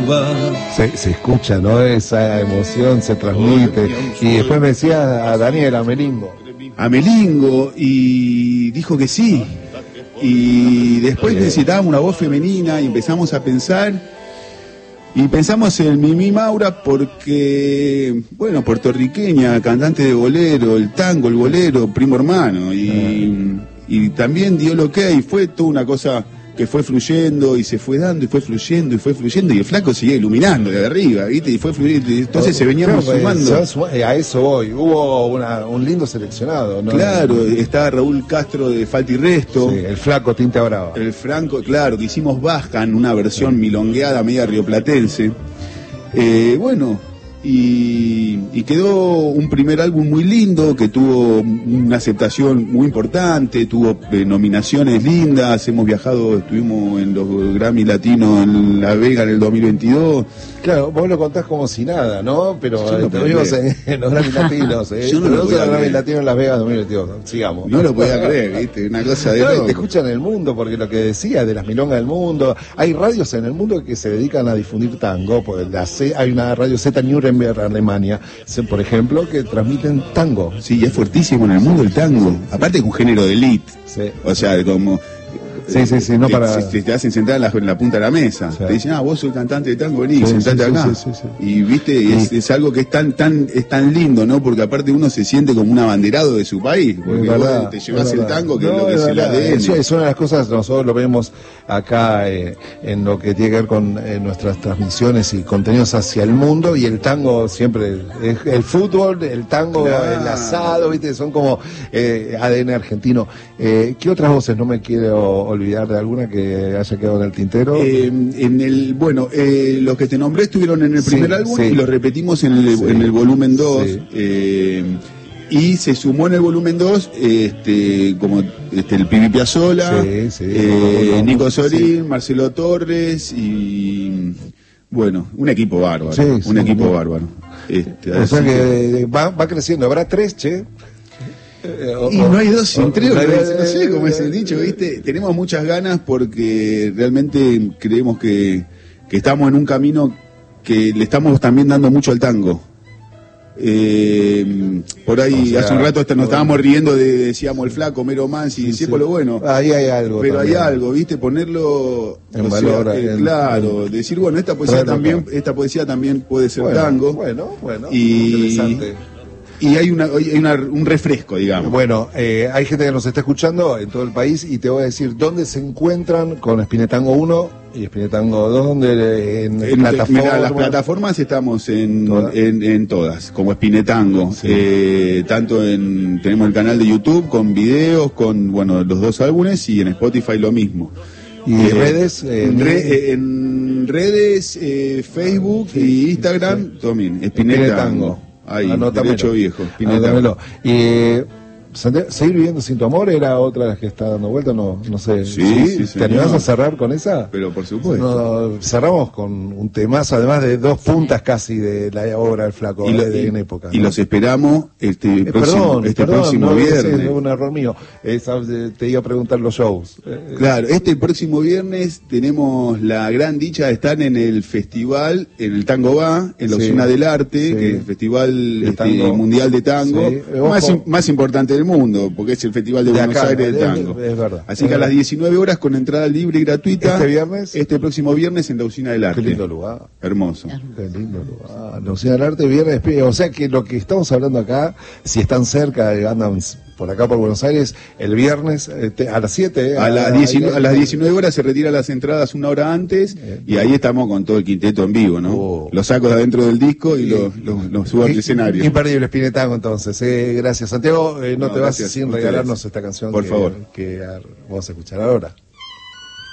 Se escucha, ¿no? Esa emoción se transmite. Y después me decía a Daniel, a Melingo, y dijo que sí. Y después necesitábamos una voz femenina y empezamos a pensar. Y pensamos en Mimi Maura porque, bueno, puertorriqueña, cantante de bolero, el tango, el bolero, primo hermano. Y también dio lo que hay, fue toda una cosa que fue fluyendo y se fue dando y fue fluyendo y fue fluyendo y el flaco seguía iluminando de arriba, ¿viste? Y fue fluyendo, entonces se veníamos sumando. A eso voy, hubo un lindo seleccionado, ¿no? Claro, estaba Raúl Castro de Falta y Resto. Sí, el flaco Tinta Brava. El Franco, claro, que hicimos Bajan, una versión milongueada media rioplatense. Bueno, y quedó un primer álbum muy lindo, que tuvo una aceptación muy importante, tuvo nominaciones lindas, hemos viajado, estuvimos en los Grammy Latinos en La Vega en el 2022. Claro, vos lo contás como si nada, ¿no? Pero estuvimos en los Grammy Latinos, Yo no lo podía los Grammy creer. Latinos en Las Vegas 2022, sigamos. No lo podía creer, ¿viste? Una cosa de no, loco. te escuchan en el mundo, porque lo que decía de las milongas del mundo, hay radios en el mundo que se dedican a difundir tango, pues hay una radio Z Nuremberg, Alemania, por ejemplo, que transmiten tango. Sí, es fuertísimo en el mundo el tango. Aparte es un género de elite. Sí. O sea, como... Sí, no para... te hacen sentar en la punta de la mesa. Sí. Te dicen, vos sos cantante de tango, vení, sentate acá. Sí. Y viste, es algo que es tan lindo, ¿no? Porque aparte uno se siente como un abanderado de su país. Porque vos te llevas el tango, que es lo que es el ADN. Es una de las cosas, nosotros lo vemos acá en lo que tiene que ver con nuestras transmisiones y contenidos hacia el mundo, y el tango siempre, el fútbol, el tango, el asado, viste, son como ADN argentino. ¿Qué otras voces? No me quiero olvidar de alguna que haya quedado en el tintero. Los que te nombré estuvieron en el primer álbum y los repetimos en el volumen 2. Y se sumó en el volumen 2 como el Pipi Piazzolla, Nico Sorín, Marcelo Torres y bueno, un equipo bárbaro, bárbaro. O sea que va creciendo, habrá 3, che. Y no hay dos sin tres, no sé cómo es el dicho, ¿viste? Tenemos muchas ganas porque realmente creemos que estamos en un camino que le estamos también dando mucho al tango. Por ahí, hace un rato nos estábamos riendo decíamos el flaco, Mero Mansi, lo bueno. Ahí hay algo. Pero también. Hay algo, ¿viste? Ponerlo en valor. Claro, decir, bueno, esta poesía también puede ser tango. Bueno, interesante. Y hay un refresco, digamos. Bueno, hay gente que nos está escuchando en todo el país y te voy a decir dónde se encuentran con Espinetango 1 y Espinetango 2, donde en plataformas. Mira, las plataformas estamos en todas, como Espinetango. Tanto tenemos el canal de YouTube con videos, con los 2 álbumes, y en Spotify lo mismo. ¿Y redes? En redes, Facebook y Instagram, también, Espinetango. Ahí, derecho viejo. Y ¿Seguir viviendo sin tu amor era otra de las que está dando vuelta? No sé. Sí, ¿Te animás a cerrar con esa? Pero por supuesto. Cerramos con un temazo, además de 2 puntas casi de la obra del Flaco en época. Y los esperamos próximo viernes. Es un error mío. Te iba a preguntar los shows. Claro, este próximo viernes tenemos la gran dicha de estar en el festival, en el Tango Va, en la Usina del Arte, que es el Festival Mundial de Tango, más importante del mundo, porque es el Festival de Buenos Aires del Tango. Es verdad. Así que a las 19 horas con entrada libre y gratuita. ¿Este viernes? Este próximo viernes en la Usina del Arte. Qué lindo lugar. Hermoso. Qué lindo lugar. La Usina del Arte viernes. O sea que lo que estamos hablando acá, si están cerca, andan por acá por Buenos Aires, el viernes a las 7. A las 19 horas se retiran las entradas una hora antes y ahí estamos con todo el quinteto en vivo, ¿no? Los saco de adentro del disco y los subo al escenario. Imperdible Espinetango, entonces. Gracias, Santiago. No te vas sin regalarnos esta canción por favor, que vamos a escuchar ahora.